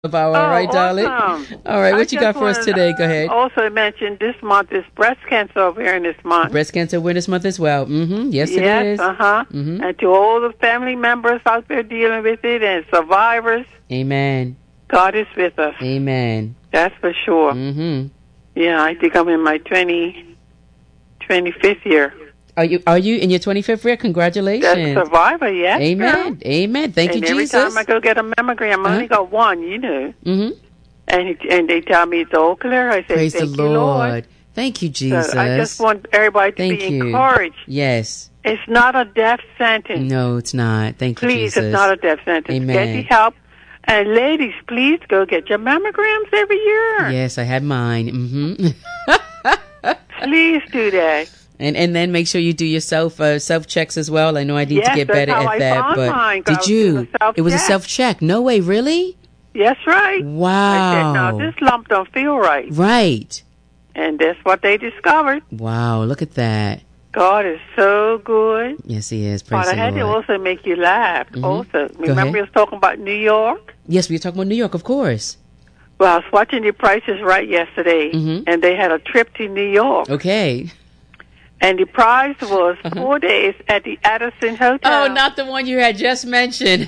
All right, darling. Awesome. All right, what you got for us today? Go ahead. Also mentioned this month is breast cancer awareness month. Breast cancer awareness month as well. Yes, it is. And to all the family members out there dealing with it and survivors. Amen. God is with us. Amen. That's for sure. Yeah, I think I'm in my 25th year. Are you in your 25th year? Congratulations. That's a survivor, yes. Amen. Girl. Amen. Thank you, Jesus. Every time I go get a mammogram, I only got one, you know. And they tell me it's all clear. I say, praise thank the you, Lord. Thank you, Jesus. So I just want everybody to be encouraged. Yes. It's not a death sentence. No, it's not. Thank you, Jesus. Please, it's not a death sentence. Amen. Get the help. And ladies, please go get your mammograms every year. Yes, I had mine. Please do that. And then make sure you do your self checks as well. I know I need to get better at that. But mine, did you? It was a self check. No way, really? Yes, right. Wow. I said, now this lump don't feel right. Right. And that's what they discovered. Wow, look at that. God is so good. Yes, He is. Praise the Lord. But I had to also make you laugh. Also, remember we was talking about New York? Yes, we were talking about New York, of course. Well, I was watching The Price is Right yesterday, and they had a trip to New York. Okay. And the price was 4 days at the Addison Hotel. Oh, not the one you had just mentioned.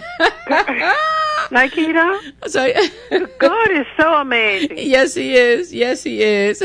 Nikita? Sorry. God is so amazing. Yes, He is. Yes, He is.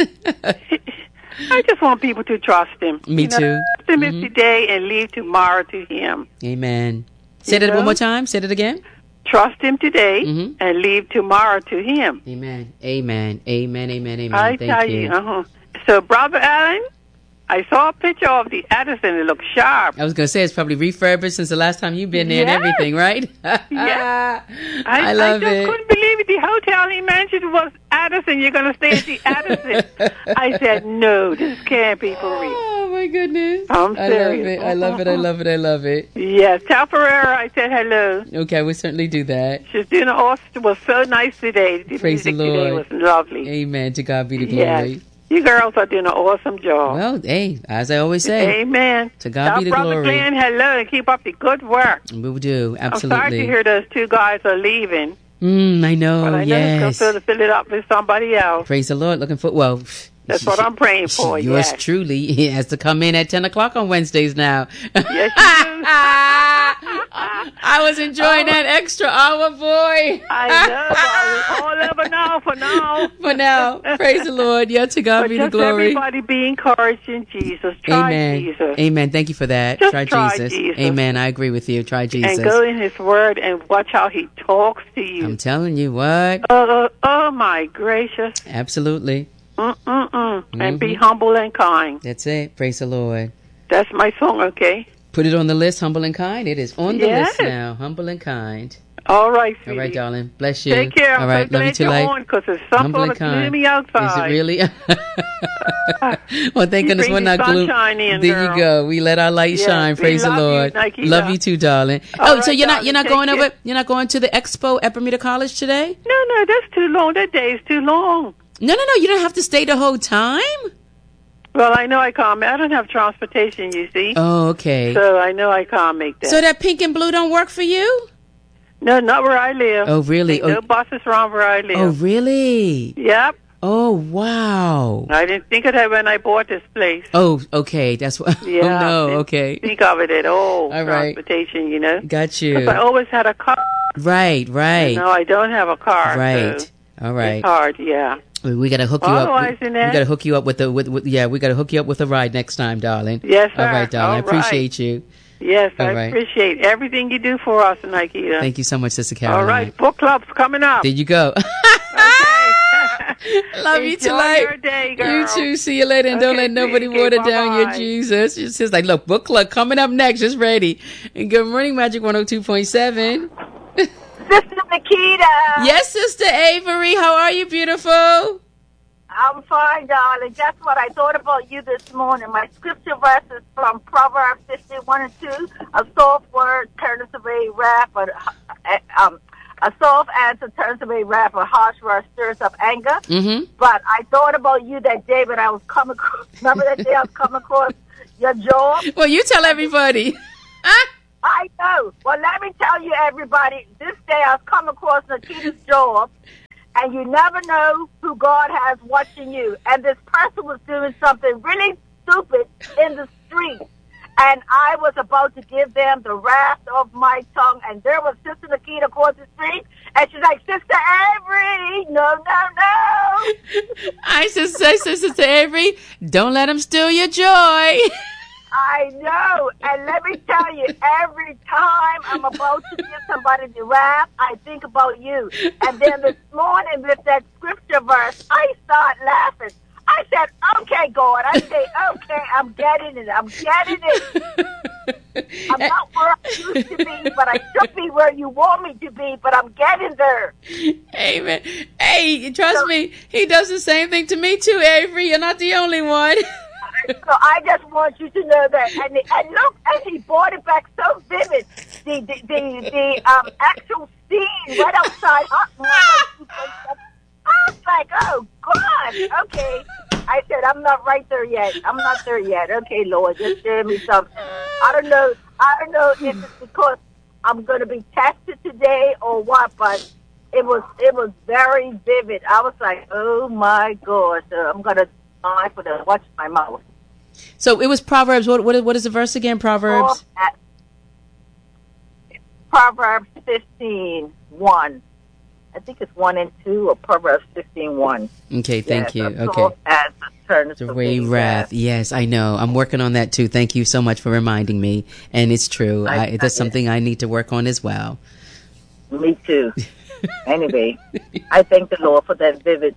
I just want people to trust Him. Me too. Trust Him today and leave tomorrow to Him. Amen. Say that one more time. Say it again. Trust Him today and leave tomorrow to Him. Amen. Amen. Amen. Amen. Amen. I tell you. So, Brother Allen, I saw a picture of the Addison. It looks sharp. I was going to say it's probably refurbished since the last time you've been there and everything, right? Yeah. I love it. I just couldn't believe it. The hotel he mentioned was Addison. You're going to stay at the Addison. I said, no, this can't be for real. Oh, my goodness. I'm serious. I love it. I love it. I love it. Yes. Tell Ferreira I said hello. Okay, we'll certainly do that. She's doing awesome. It was so nice today. The Praise the music Lord. today was lovely. Amen. To God be the glory. Yes. You girls are doing an awesome job. Well, hey, as I always say. Amen. To God be the Brother glory. Glenn, hello, and keep up the good work. We will do, absolutely. I'm sorry to hear those two guys are leaving. I know, but I know it's going to fill it up with somebody else. Praise the Lord. Looking for, well... That's what I'm praying for, Yours truly. He has to come in at 10 o'clock on Wednesdays now. Yes, you do. I was enjoying that extra hour, boy. I know. All over now for now. For now. Praise the Lord. Yeah, to God be the glory. Everybody be encouraged in Jesus. Try Jesus. Amen. Thank you for that. Just try Jesus. Amen. I agree with you. Try Jesus. And go in His Word and watch how He talks to you. I'm telling you what. Oh my gracious. Absolutely. And be humble and kind. That's it. Praise the Lord. That's my song, okay? Put it on the list, humble and kind. It is on the list now, humble and kind. All right, sweetie. All right, darling. Bless you. Take care. All right, love you too, life. Because it's some sort of gloomy outside. Is it really? Well, thank goodness we're not gloomy. There you go. We let our light shine. Praise the Lord. Love you too, darling. So you're not going over? You're not going to the expo at Bermuda College today? No, that's too long. That day is too long. No. You don't have to stay the whole time. Well, I know I can't. I don't have transportation, you see. Oh, okay. So I know I can't make that. So that pink and blue don't work for you? No, not where I live. Oh, really? No buses around where I live. Oh, really? Yep. Oh, wow. I didn't think of that when I bought this place. Oh, okay. That's what. Yeah. Oh, no. Okay. Think of it at all. All right. Transportation, you know. Got you. Because I always had a car. Right. No, I don't have a car. Right. So all right. It's hard, yeah. We gotta hook you up. We gotta hook you up with we gotta hook you up with a ride next time, darling. Yes, sir. All right, darling. I appreciate you. Yes, I appreciate everything you do for us, Nikita. Thank you so much, Sister Caroline. All right, book club's coming up. There you go. Love you too, life. Your day, girl. You too. See you later, and don't let nobody water down your Jesus. It's just like, look, book club coming up next. Just ready. And good morning, Magic 102.7. Sister Nikita. Yes, Sister Avery. How are you, beautiful? I'm fine, darling. Guess what? I thought about you this morning. My scripture verse is from Proverbs 51:2. A soft word turns away wrath, but a soft answer turns away wrath. A harsh word stirs up anger. But I thought about you that day when I was coming across. Remember that day I was coming across your job? Well, you tell everybody. I know. Well, let me tell you, everybody, this day I've come across Nikita's job, and you never know who God has watching you. And this person was doing something really stupid in the street, and I was about to give them the wrath of my tongue, and there was Sister Nikita across the street, and she's like, Sister Avery, no. I should say, Sister Avery, don't let him steal your joy. I know, and let me tell you, every time I'm about to give somebody the wrath, I think about you. And then this morning with that scripture verse, I start laughing. I said, okay, God. I say, okay, I'm getting it. I'm not where I used to be, but I should be where you want me to be, but I'm getting there. Amen. Hey, trust me, he does the same thing to me too, Avery. You're not the only one. So I just want you to know that. And look, and he brought it back so vivid. The actual scene right outside. I was like, oh, God, okay. I said, I'm not right there yet. I'm not there yet. Okay, Lord, just give me something. I don't know if it's because I'm going to be tested today or what, but it was very vivid. I was like, oh, my God. So I'm going to watch my mouth. So it was Proverbs. What is the verse again? Proverbs? Proverbs 15:1. I think it's 1 and 2, or Proverbs 15:1. Okay, thank you. Okay. The way wrath. Yes, I know. I'm working on that too. Thank you so much for reminding me. And it's true. That's something I need to work on as well. Me too. Anyway, I thank the Lord for that vivid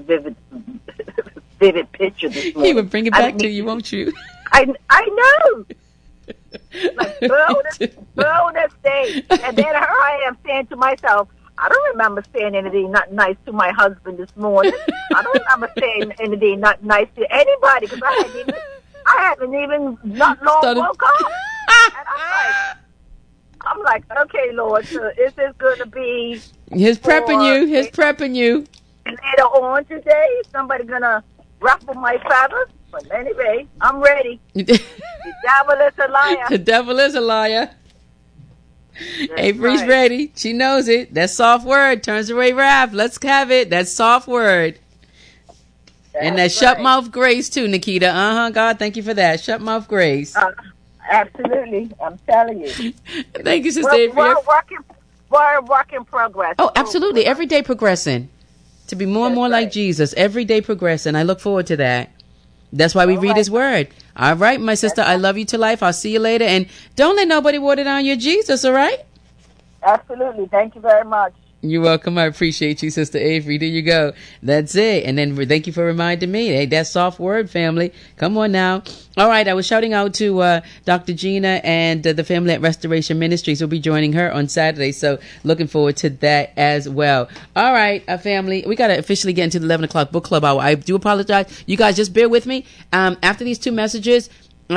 picture this morning. He would bring it back to you, won't you? I know. Like, bonus day. And then here I am saying to myself, I don't remember saying anything not nice to my husband this morning. I don't remember saying anything not nice to anybody, because I haven't even not long woke up. And I'm like, okay, Lord, so is this going to be... He's prepping you. And later on today, is somebody going to ruffle my feathers? But anyway, I'm ready. The devil is a liar. The devil is a liar. That's Avery's right. ready. She knows it. That soft word turns away wrath. Let's have it. That soft word. And that shut mouth grace too, Nikita. God, thank you for that. Shut mouth grace. Absolutely. I'm telling you. Thank you, Sister Avery. We're a work in progress. Oh, absolutely. Every day progressing. To be more and more like Jesus. Every day progressing. I look forward to that. That's why we read his word. All right, my sister, I love you to life. I'll see you later. And don't let nobody water down your Jesus, all right? Absolutely. Thank you very much. You're welcome. I appreciate you, Sister Avery. There you go. That's it. And then thank you for reminding me. Hey, that soft word, family. Come on now. All right. I was shouting out to Dr. Gina and the family at Restoration Ministries. We'll be joining her on Saturday. So looking forward to that as well. All right, family. We got to officially get into the 11 o'clock book club hour. I do apologize. You guys just bear with me. After these two messages,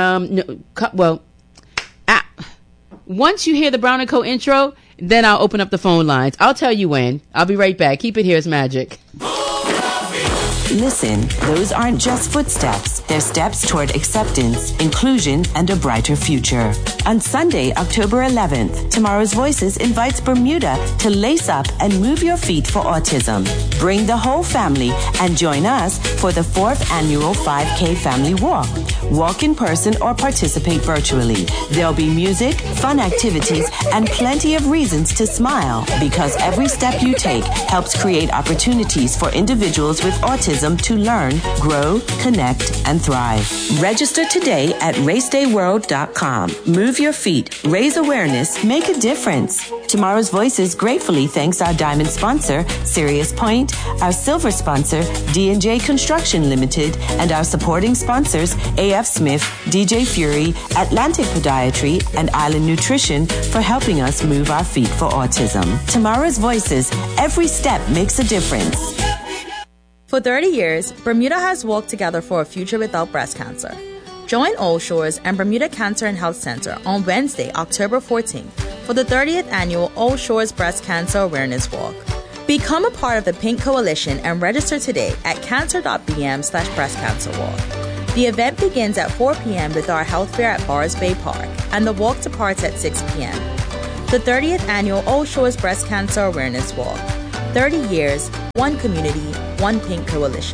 once you hear the Brown & Co. intro, then I'll open up the phone lines. I'll tell you when. I'll be right back. Keep it here. It's magic. Listen, those aren't just footsteps. They're steps toward acceptance, inclusion, and a brighter future. On Sunday, October 11th, Tomorrow's Voices invites Bermuda to lace up and move your feet for autism. Bring the whole family and join us for the 4th annual 5K Family Walk. Walk in person or participate virtually. There'll be music, fun activities, and plenty of reasons to smile, because every step you take helps create opportunities for individuals with autism to learn, grow, connect, and thrive. Register today at racedayworld.com. Move your feet, raise awareness, make a difference. Tomorrow's Voices gratefully thanks our diamond sponsor, Sirius Point, our silver sponsor, D&J Construction Limited, and our supporting sponsors, AF Smith, DJ Fury, Atlantic Podiatry, and Island Nutrition for helping us move our feet for autism. Tomorrow's Voices, every step makes a difference. For 30 years, Bermuda has walked together for a future without breast cancer. Join All Shores and Bermuda Cancer and Health Center on Wednesday, October 14th for the 30th annual All Shores Breast Cancer Awareness Walk. Become a part of the Pink Coalition and register today at cancer.bm/breastcancerwalk. The event begins at 4 p.m. with our health fair at Forest Bay Park, and the walk departs at 6 p.m. The 30th Annual All Shores Breast Cancer Awareness Walk. 30 years, one community, one pink coalition.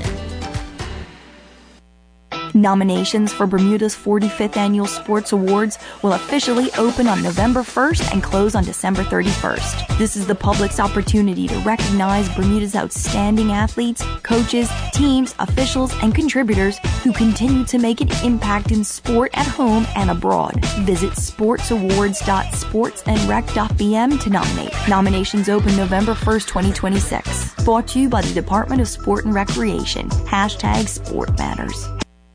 Nominations for Bermuda's 45th Annual Sports Awards will officially open on November 1st and close on December 31st. This is the public's opportunity to recognize Bermuda's outstanding athletes, coaches, teams, officials, and contributors who continue to make an impact in sport at home and abroad. Visit sportsawards.sportsandrec.bm to nominate. Nominations open November 1st, 2026. Brought to you by the Department of Sport and Recreation. #SportMatters.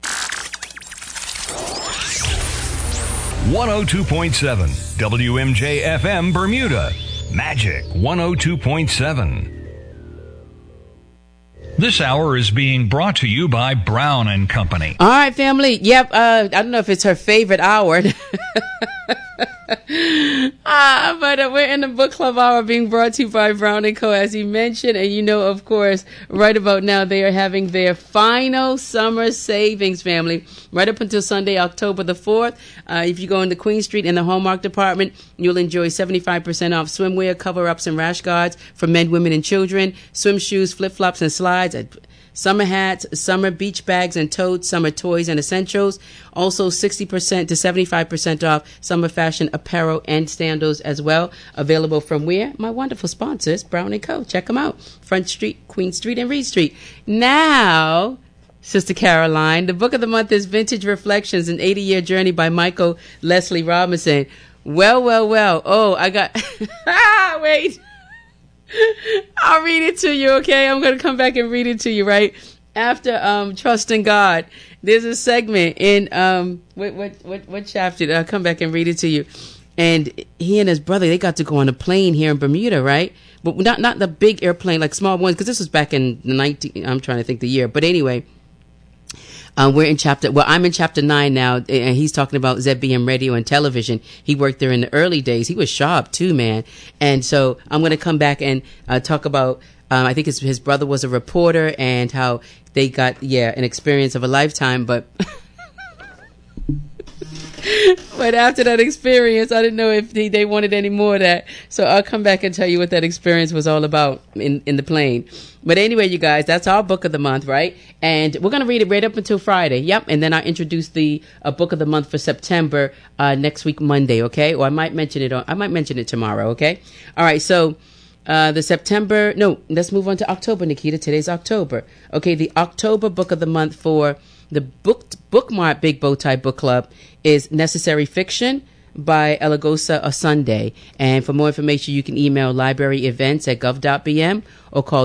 102.7 WMJ-FM Bermuda. Magic 102.7. This hour is being brought to you by Brown and Company. All right, family. Yep. I don't know if it's her favorite hour. But we're in the book club hour being brought to you by Brown & Co. as you mentioned. And you know, of course, right about now they are having their final summer savings, family, right up until Sunday, October the 4th. If you go into Queen Street in the Hallmark department, you'll enjoy 75% off swimwear, cover-ups, and rash guards for men, women, and children, swim shoes, flip-flops, and slides, summer hats, summer beach bags and totes, summer toys and essentials. Also 60% to 75% off summer fashion apparel and sandals as well. Available from where? My wonderful sponsors, Brown & Co. Check them out. Front Street, Queen Street, and Reed Street. Now, Sister Caroline, the book of the month is Vintage Reflections, an 80-year journey by Michael Leslie Robinson. Well. Oh, I got... wait. I'll read it to you, okay? I'm going to come back and read it to you, right? After Trust in God, there's a segment in what chapter? I'll come back and read it to you. And he and his brother, they got to go on a plane here in Bermuda, right? But not the big airplane, like small ones, because this was back in the I'm trying to think the year. But anyway, I'm in chapter 9 now, and he's talking about ZBM radio and television. He worked there in the early days. He was sharp too, man. And so I'm going to come back and talk about, I think his brother was a reporter and how they got, an experience of a lifetime. But but after that experience, I didn't know if they wanted any more of that. So I'll come back and tell you what that experience was all about in the plane. But anyway, you guys, that's our book of the month, right? And we're going to read it right up until Friday. Yep. And then I'll introduce the book of the month for September next week, Monday. Okay. Or I might mention it tomorrow. Okay. All right. So let's move on to October, Nikita. Today's October. Okay. The October book of the month for the bookmark Big Bow Tie Book Club is Necessary Fiction by Elagosa Osunde. And for more information, you can email libraryevents@gov.bm or call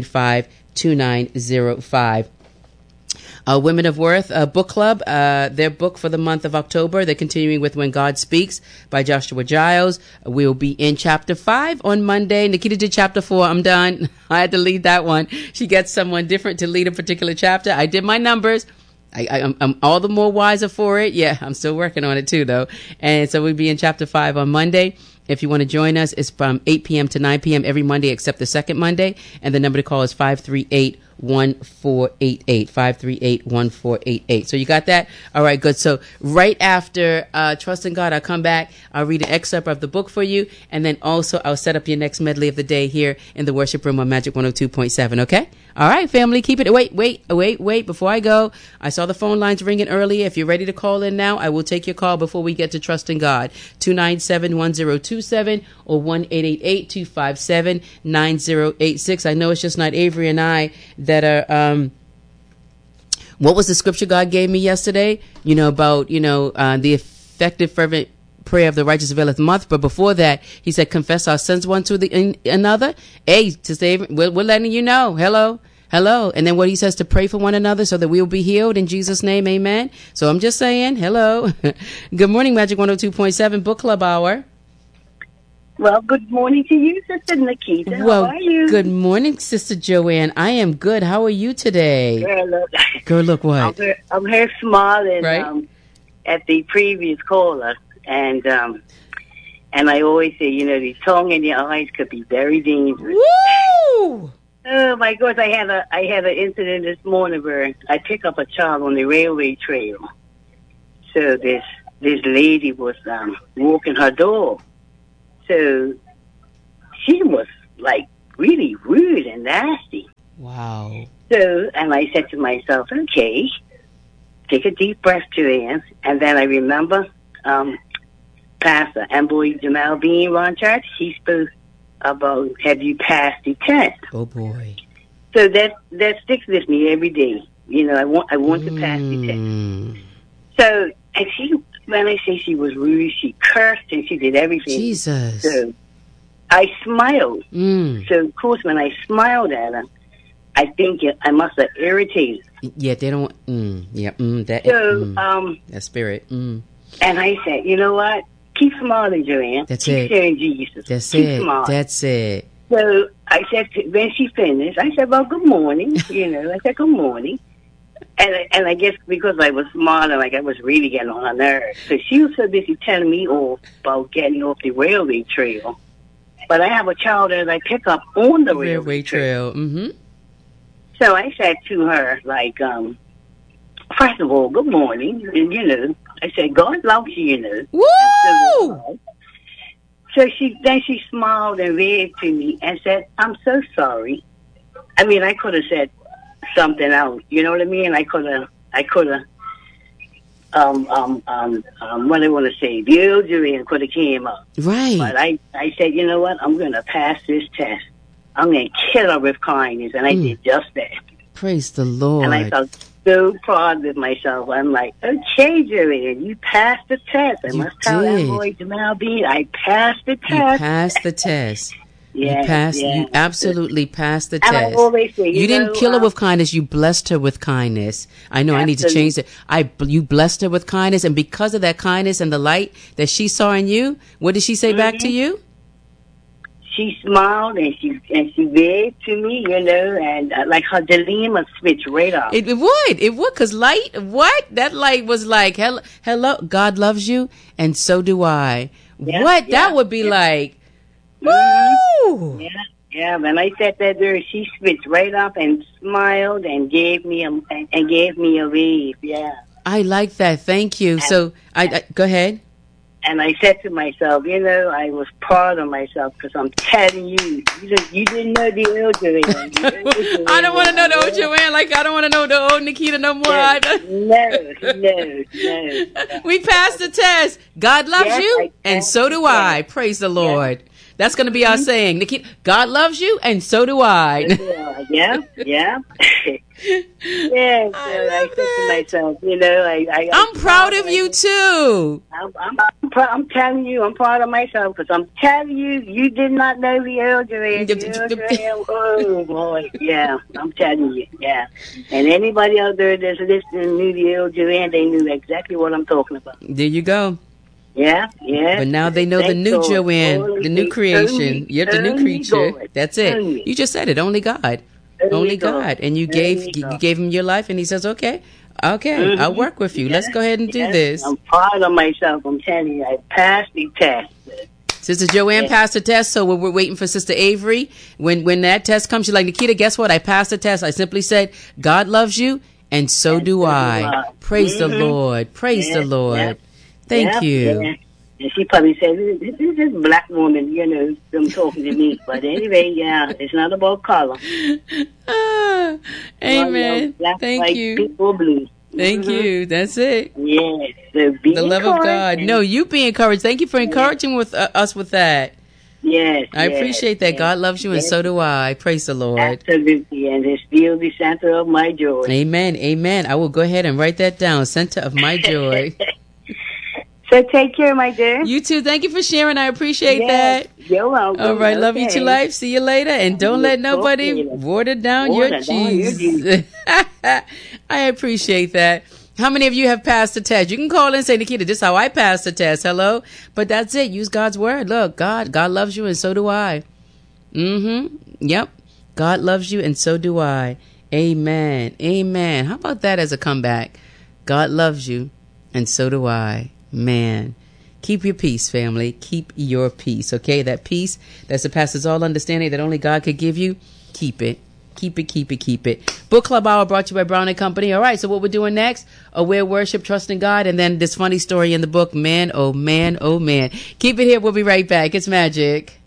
295-2905. Women of Worth Book Club, their book for the month of October, they're continuing with When God Speaks by Joshua Giles. We'll be in chapter 5 on Monday. Nikita did chapter 4. I'm done. I had to lead that one. She gets someone different to lead a particular chapter. I did my numbers. I'm all the more wiser for it. Yeah, I'm still working on it too, though. And so we'll be in chapter 5 on Monday. If you want to join us, it's from 8 p.m. to 9 p.m. every Monday except the second Monday. And the number to call is 538-1488. 538-1488. So you got that? All right, good. So right after Trust in God, I'll come back. I'll read an excerpt of the book for you. And then also I'll set up your next medley of the day here in the worship room on Magic 102.7. Okay? All right, family, keep it. Wait. Before I go, I saw the phone lines ringing earlier. If you're ready to call in now, I will take your call before we get to Trust in God. 297-1027 or 1-888-257-9086. I know it's just not Avery and I that are, what was the scripture God gave me yesterday? About, the effective, fervent prayer of the righteous availeth much. But before that, he said, confess our sins one to another. Hey, Sister Avery, we're letting you know. Hello. And then what he says to pray for one another so that we will be healed in Jesus' name. Amen. So I'm just saying, hello. Good morning, Magic 102.7 Book Club Hour. Well, good morning to you, Sister Nikita. How are you? Good morning, Sister Joanne. I am good. How are you today? Girl, look what? I'm here smiling right? At the previous caller. And I always say, the tongue and your eyes could be very dangerous. Woo! Oh my gosh! I had an incident this morning where I picked up a child on the railway trail. So this lady was walking her dog. So she was like really rude and nasty. Wow. So, and I said to myself, okay, take a deep breath, Joanne. And then I remember Pastor Amboy Jamal Bean Ron Church. He spoke about, have you passed the test? Oh boy. So that sticks with me every day. You know, I want to pass the test. So, and when I say she was rude, she cursed and she did everything. Jesus. So I smiled. So of course, when I smiled at her, I think I must have irritated. Yeah, they don't. That spirit. And I said, you know what? Keep smiling, Joanne. That's Keep it. saying Jesus. Keep smiling. That's it. So I said, when she finished, I said, well, good morning. You know, I said, good morning. And I guess because I was smiling, like I was really getting on her nerves. So she was so busy telling me all about getting off the railway trail. But I have a child that I pick up on the railway trail. Mm-hmm. So I said to her, like, first of all, good morning. And, you know, I said, God loves you, you know. Woo! So she smiled and waved to me and said, I'm so sorry. I mean, I could have said something else. You know what I mean? I could have, what I want to say, the elderly could have came up. Right. But I said, you know what? I'm going to pass this test. I'm going to kill her with kindness. And I did just that. Praise the Lord. And I felt so proud of myself. I'm like, okay, Julian, you passed the test. I must tell that boy Jamal Bean, I passed the test. You passed the test. You absolutely passed the test. I always say, you didn't kill her with kindness. You blessed her with kindness. I know. I need to change it. You blessed her with kindness, and because of that kindness and the light that she saw in you, what did she say back to you? She smiled and she waved to me, you know, and like her dilemma switched right off. It would, because light. What that light was like? Hello, God loves you, and so do I. That would be like. Woo! Yeah. When I said that there, she switched right up and smiled and gave me a wave. Yeah. I like that. Thank you. So I go ahead. And I said to myself, you know, I was proud of myself because I'm telling you, you didn't know the old Joanne. I don't want to know the old Joanne. Like I don't want to know the old Nikita no more. No. We passed the test. God loves you, and so do I. Praise the Lord. Yeah. That's going to be our saying, Nikita. God loves you, and so do I. Yeah. Yeah, so I said to myself, you know, I'm proud of you too. I'm telling you, I'm proud of myself because I'm telling you, you did not know the elderly. Oh boy, yeah, I'm telling you, yeah. And anybody out there that's listening knew the elderly, and they knew exactly what I'm talking about. There you go. Yeah. But now they know the new Joanne, the new creation. You're the new creature. That's it. You just said it. Only God. Only God. And you gave him your life, and he says, okay, I'll work with you. Let's go ahead and do this. I'm proud of myself. I'm telling you, I passed the test. Sister Joanne passed the test, so we're waiting for Sister Avery. When that test comes, she's like, Nikita, guess what? I passed the test. I simply said, God loves you, and so do I. Praise the Lord. Praise the Lord. Thank you. Yeah. And she probably said, this is this black woman, you know, them talking to me. But anyway, yeah, it's not about color. Amen. Black, Thank white, you. pink, or blue. Thank you. That's it. Yes. So the love of God. No, you be encouraged. Thank you for encouraging us with that. Yes. I appreciate that. Yes. God loves you, and so do I. Praise the Lord. Absolutely. And it's still the center of my joy. Amen. Amen. I will go ahead and write that down. Center of my joy. So take care, my dear. You too. Thank you for sharing. I appreciate that. You're welcome. All right. Love you to life. See you later. And don't let nobody water down your cheese. I appreciate that. How many of you have passed the test? You can call in and say, Nikita, this is how I passed the test. Hello. But that's it. Use God's word. Look, God loves you, and so do I. Yep. God loves you, and so do I. Amen. Amen. How about that as a comeback? God loves you, and so do I. Man, keep your peace, family. Keep your peace, okay? That peace that surpasses all understanding that only God could give you, keep it. Keep it. Book Club Hour brought to you by Brown & Company. All right, so what we're doing next, Aware Worship, Trusting God, and then this funny story in the book, Man, oh man, oh man. Keep it here. We'll be right back. It's magic.